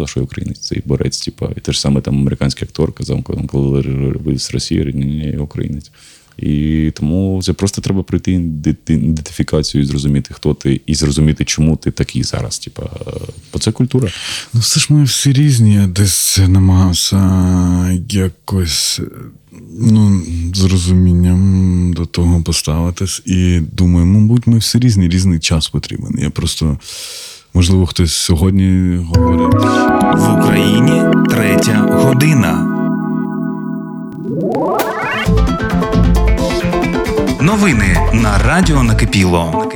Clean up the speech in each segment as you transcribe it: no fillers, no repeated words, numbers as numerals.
сказала, що я українець, цей борець, типа, і те ж саме там американський актор казав, коли ви з Росії, ні, я українець. І тому це просто треба пройти ідентифікацію і зрозуміти, хто ти, і зрозуміти, чому ти такий зараз. Типа, бо це культура. Ну, все ж ми всі різні. Я десь намагався якось з розумінням до того поставитись. І думаю, мабуть, ми всі різні, різний час потрібен. Я просто, можливо, хтось сьогодні говорить. В Україні 3-я година. Новини на радіо Накипіло.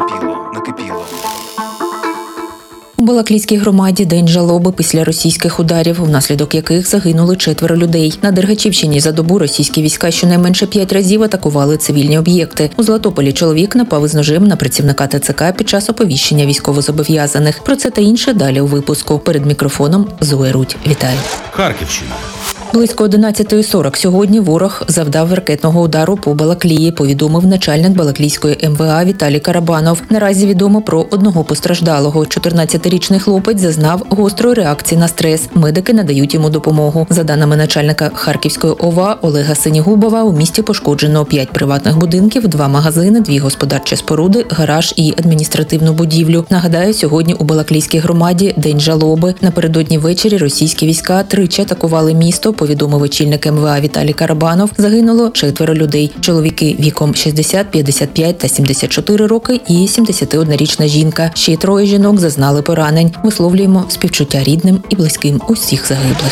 У Балаклійській громаді день жалоби після російських ударів, внаслідок яких загинули 4 людей. На Дергачівщині за добу російські війська щонайменше 5 разів атакували цивільні об'єкти. У Златополі чоловік напав із ножем на працівника ТЦК під час оповіщення військовозобов'язаних. Про це та інше далі у випуску. Перед мікрофоном Зоя Рудь. Вітаю. Харківщина. Близько 11:40 сьогодні ворог завдав ракетного удару по Балаклії, повідомив начальник Балаклійської МВА Віталій Карабанов. Наразі відомо про одного постраждалого. 14-річний хлопець зазнав гострої реакції на стрес. Медики надають йому допомогу. За даними начальника Харківської ОВА Олега Синігубова, у місті пошкоджено 5 приватних будинків, 2 магазини, 2 господарчі споруди, гараж і адміністративну будівлю. Нагадаю, сьогодні у Балаклійській громаді день жалоби. Напередодні ввечері російські війська тричі атакували місто, повідомив очільник МВА Віталій Карабанов. Загинуло 4 людей. Чоловіки віком 60, 55 та 74 роки і 71-річна жінка. Ще й 3 жінок зазнали поранень. Висловлюємо співчуття рідним і близьким усіх загиблих.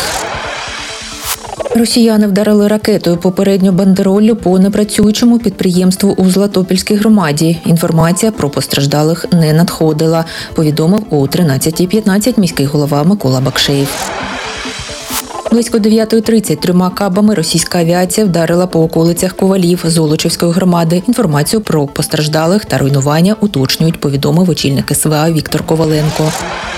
Росіяни вдарили ракетою попередньо бандероллю по непрацюючому підприємству у Златопільській громаді. Інформація про постраждалих не надходила, повідомив о 13:15 міський голова Микола Бакшеєв. Близько 9:30 3 кабами російська авіація вдарила по околицях Ковалів Золочівської громади. Інформацію про постраждалих та руйнування уточнюють, повідомив очільник СВА Віктор Коваленко.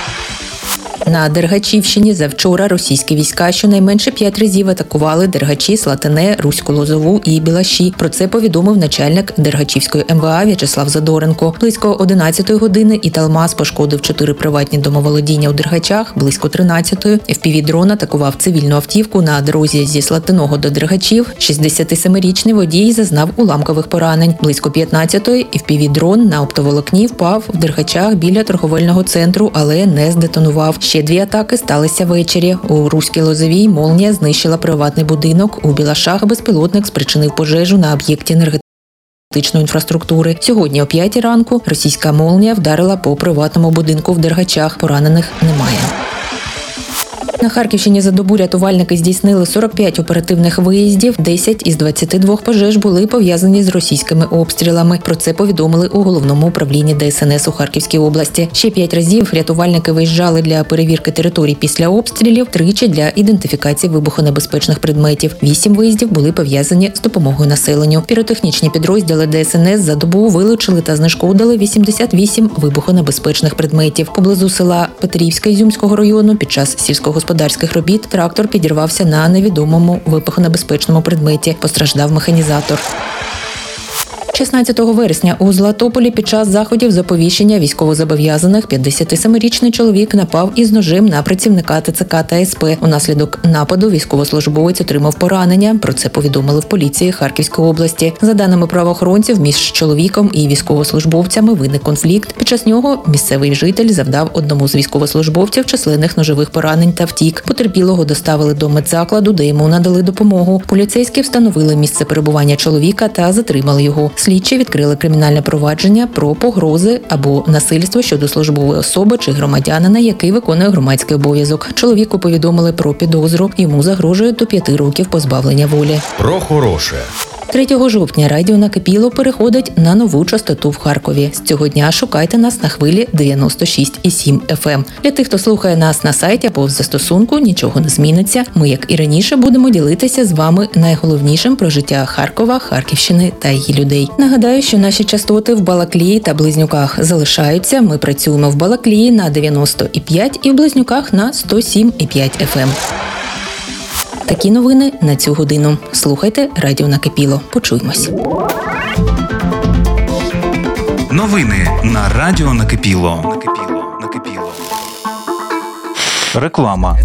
На Дергачівщині завчора російські війська щонайменше 5 разів атакували Дергачі, Слатине, Руську Лозову і Білаші. Про це повідомив начальник Дергачівської МВА В'ячеслав Задоренко. Близько 11-ї години Італмаз пошкодив 4 приватні домоволодіння у Дергачах. Близько 13-ї FPV-дрон атакував цивільну автівку на дорозі зі Слатиного до Дергачів. 67-річний водій зазнав уламкових поранень. Близько 15-ї FPV-дрон на оптоволокні впав в Дергачах біля торговельного центру, але не здетонував. Ще 2 атаки сталися ввечері. У Руській Лозовій молнія знищила приватний будинок. У Білашах безпілотник спричинив пожежу на об'єкті енергетичної інфраструктури. Сьогодні о 5 ранку російська молнія вдарила по приватному будинку в Дергачах. Поранених немає. На Харківщині за добу рятувальники здійснили 45 оперативних виїздів, 10 із 22 пожеж були пов'язані з російськими обстрілами. Про це повідомили у головному управлінні ДСНС у Харківській області. Ще 5 разів рятувальники виїжджали для перевірки територій після обстрілів, 3 для ідентифікації вибухонебезпечних предметів. 8 виїздів були пов'язані з допомогою населенню. Піротехнічні підрозділи ДСНС за добу вилучили та знешкодили 88 вибухонебезпечних предметів. Поблизу села Петрівське Ізюмського району під час сільськогосподарських робіт трактор підірвався на невідомому вибухонебезпечному предметі. Постраждав механізатор. 16 вересня у Златополі під час заходів з оповіщення військовозобов'язаних 57-річний чоловік напав із ножем на працівника ТЦК та СП. Унаслідок нападу військовослужбовець отримав поранення. Про це повідомили в поліції Харківської області. За даними правоохоронців, між чоловіком і військовослужбовцями виник конфлікт. Під час нього місцевий житель завдав одному з військовослужбовців численних ножових поранень та втік. Потерпілого доставили до медзакладу, де йому надали допомогу. Поліцейські встановили місце перебування чоловіка та затримали його. Слідчі відкрили кримінальне провадження про погрози або насильство щодо службової особи чи громадянина, який виконує громадський обов'язок. Чоловіку повідомили про підозру. Йому загрожує до 5 років позбавлення волі. Про хороше. 3 жовтня радіо Накипіло переходить на нову частоту в Харкові. З цього дня шукайте нас на хвилі 96,7 FM. Для тих, хто слухає нас на сайті або в застосунку, нічого не зміниться. Ми, як і раніше, будемо ділитися з вами найголовнішим про життя Харкова, Харківщини та її людей. Нагадаю, що наші частоти в Балаклії та Близнюках залишаються. Ми працюємо в Балаклії на 90,5 і в Близнюках на 107,5 FM. Такі новини на цю годину. Слухайте радіо Накипіло. Почуємось. Новини на радіо Накипіло. Реклама.